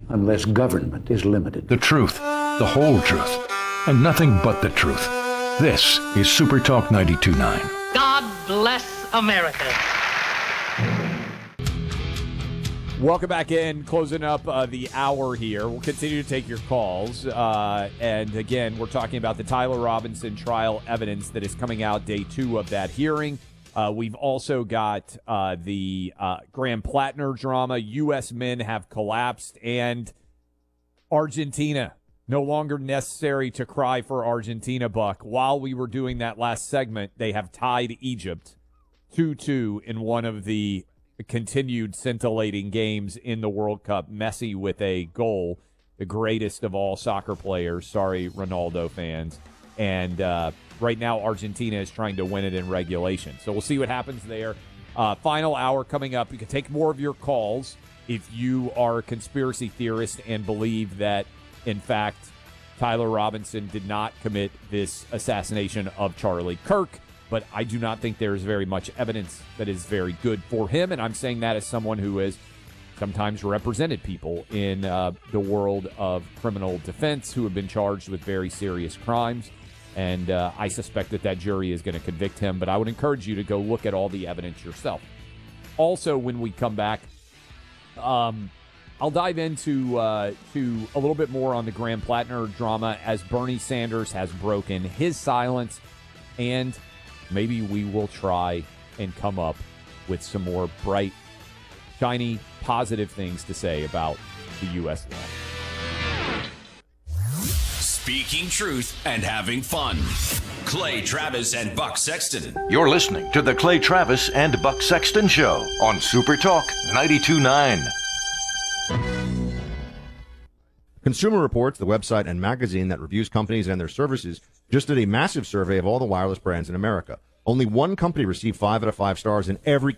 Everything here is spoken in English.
unless government is limited. The truth, the whole truth, and nothing but the truth. This is Super Talk 92.9. God bless America. Welcome back in, closing up the hour here. We'll continue to take your calls. And again, we're talking about the Tyler Robinson trial evidence that is coming out day 2 of that hearing. We've also got the Graham Plattner drama. U.S. men have collapsed, and Argentina. No longer necessary to cry for Argentina, Buck. While we were doing that last segment, they have tied Egypt 2-2 in one of the continued scintillating games in the World Cup. Messi with a goal, the greatest of all soccer players. Sorry, Ronaldo fans. And right now, Argentina is trying to win it in regulation. So we'll see what happens there. Final hour coming up. You can take more of your calls if you are a conspiracy theorist and believe that, in fact, Tyler Robinson did not commit this assassination of Charlie Kirk. But I do not think there is very much evidence that is very good for him. And I'm saying that as someone who has sometimes represented people in the world of criminal defense who have been charged with very serious crimes. And I suspect that jury is going to convict him. But I would encourage you to go look at all the evidence yourself. Also, when we come back, I'll dive into to a little bit more on the Graham Plattner drama as Bernie Sanders has broken his silence, and maybe we will try and come up with some more bright, shiny, positive things to say about the U.S. law. Speaking truth and having fun. Clay Travis and Buck Sexton. You're listening to the Clay Travis and Buck Sexton Show on Super Talk 92.9. Consumer Reports, the website and magazine that reviews companies and their services, just did a massive survey of all the wireless brands in America. Only one company received 5 out of 5 stars in every